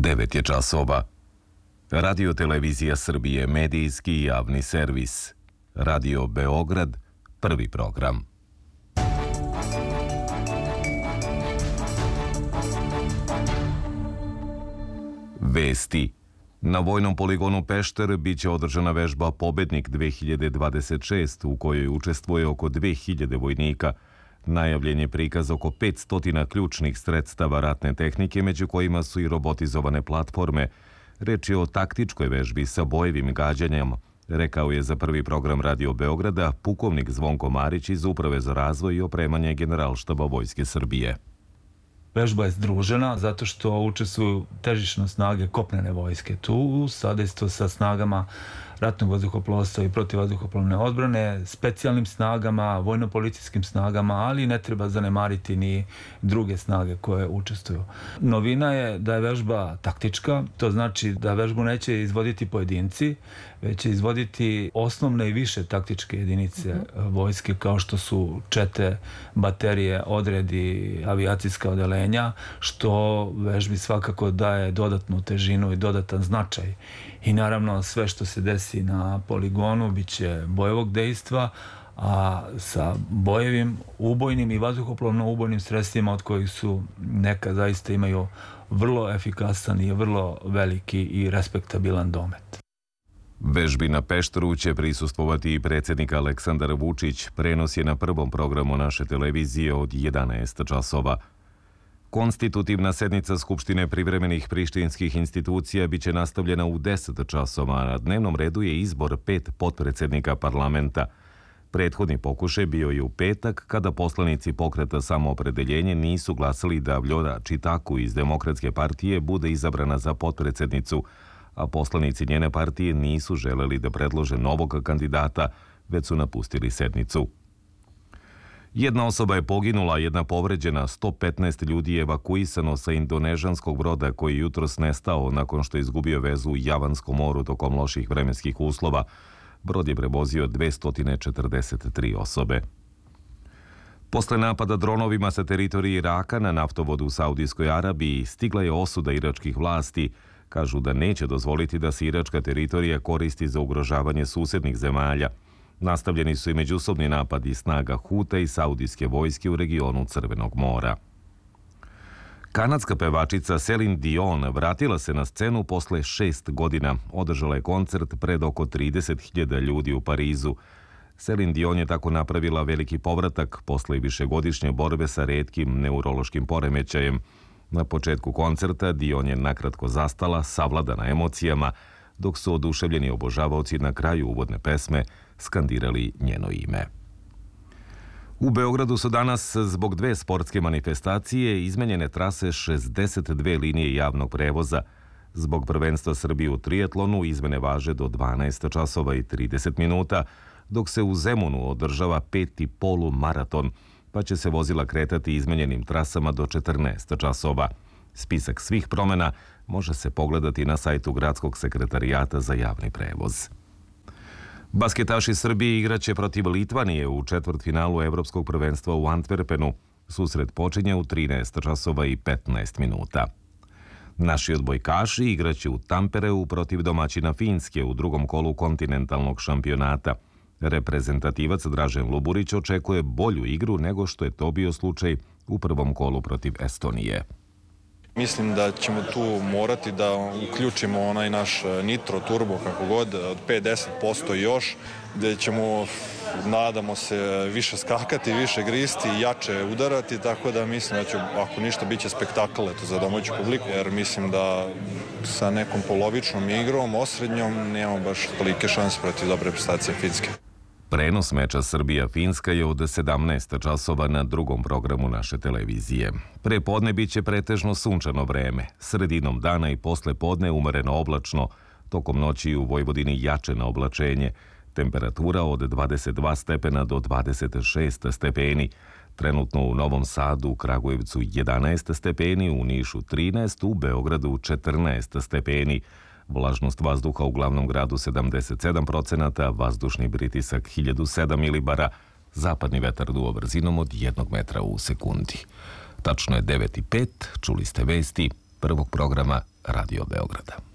9 je časova. Radio Televizija Srbije, medijski i javni servis. Radio Beograd, prvi program. Vesti. Na vojnom poligonu Pešter biće održana vežba Pobednik 2026, u kojoj učestvuje oko 2000 vojnika. Najavljen je prikaz oko 500 ključnih sredstava ratne tehnike, među kojima su i robotizovane platforme. Reč je o taktičkoj vežbi sa bojevim gađanjem, rekao je za prvi program Radio Beograda pukovnik Zvonko Marić iz Uprave za razvoj i opremanje Generalštaba Vojske Srbije. Vežba je združena zato što učestvuju težišno snage kopnene vojske tu u sadejstvu sa snagama ratnog vazduhoplovstva i protivvazduhoplovne odbrane, specijalnim snagama, vojno-policijskim snagama, ali ne treba zanemariti ni druge snage koje učestvuju. Novina je da je vežba taktička, to znači da vežbu neće izvoditi pojedinci, već će izvoditi osnovne i više taktičke jedinice vojske, kao što su čete, baterije, odredi, avijacijska odeljenja, što vežbi svakako daje dodatnu težinu i dodatan značaj. I naravno sve što se desi na poligonu biće bojevog dejstva, a sa bojevim, ubojnim i vazduhoplovno-ubojnim sredstvima od kojih su neka zaista imaju vrlo efikasan i vrlo veliki i respektabilan domet. Vežbi na Pešteru će prisustvovati i predsjednik Aleksandar Vučić. Prenos je na prvom programu naše televizije od 11 časova. Konstitutivna sednica Skupštine privremenih prištinskih institucija biće nastavljena u 10 časova, a na dnevnom redu je izbor 5 potpredsjednika parlamenta. Prethodni pokušaj bio je u petak, kada poslanici Pokreta Samoopredeljenje nisu glasali da Vljora Čitaku iz Demokratske partije bude izabrana za potpredsjednicu, a poslanici njene partije nisu želeli da predlože novog kandidata, već su napustili sednicu. Jedna osoba je poginula, jedna povređena, 115 ljudi je evakuisano sa indonežanskog broda koji je jutros nestao nakon što je izgubio vezu u Javanskom moru tokom loših vremenskih uslova. Brod je prevozio 243 osobe. Posle napada dronovima sa teritorije Iraka na naftovodu u Saudijskoj Arabiji stigla je osuda iračkih vlasti. Kažu da neće dozvoliti da se iračka teritorija koristi za ugrožavanje susednih zemalja. Nastavljeni su i međusobni napadi snaga Huta i saudijske vojske u regionu Crvenog mora. Kanadska pevačica Celine Dion vratila se na scenu posle 6 godina. Održala je koncert pred oko 30.000 ljudi u Parizu. Celine Dion je tako napravila veliki povratak posle višegodišnje borbe sa retkim neurološkim poremećajem. Na početku koncerta Dion je nakratko zastala, savladana emocijama, dok su oduševljeni obožavaoci na kraju uvodne pesme skandirali njeno ime. U Beogradu su danas zbog 2 sportske manifestacije izmenjene trase 62 linije javnog prevoza. Zbog prvenstva Srbije u triatlonu izmene važe do 12 časova i 30 minuta, dok se u Zemunu održava 5. polumaraton, pa će se vozila kretati izmenjenim trasama do 14 časova. Spisak svih promjena može se pogledati na sajtu Gradskog sekretarijata za javni prevoz. Basketaši Srbije igraće protiv Litvanije u četvrtfinalu Evropskog prvenstva u Antwerpenu. Susret počinje u 13 časova i 15 minuta. Naši odbojkaši igraće u Tampereu protiv domaćina Finske u drugom kolu kontinentalnog šampionata. Reprezentativac Dražen Luburić očekuje bolju igru nego što je to bio slučaj u prvom kolu protiv Estonije. Mislim da ćemo tu morati da uključimo onaj naš nitro, turbo, kako god, od 5-10% još, gde ćemo, nadamo se, više skakati, više gristi, jače udarati, tako da mislim da će, ako ništa, bit će spektakl za domaću publiku, jer mislim da sa nekom polovičnom igrom, osrednjom, nemamo baš tolike šanse protiv dobre prestacije Finske. Prenos meča Srbija-Finska je od 17 časova na drugom programu naše televizije. Pre podne biće pretežno sunčano vreme, sredinom dana i posle podne umereno oblačno, tokom noći u Vojvodini jače na oblačenje, temperatura od 22 stepena do 26 stepeni, trenutno u Novom Sadu, u Kragujevcu 11 stepeni, u Nišu 13, u Beogradu 14 stepeni, vlažnost vazduha u glavnom gradu 77%, vazdušni pritisak 1007 milibara, zapadni vetar duo brzinom od 1 metra u sekundi. Tačno je 9:05, čuli ste vesti prvog programa Radio Beograda.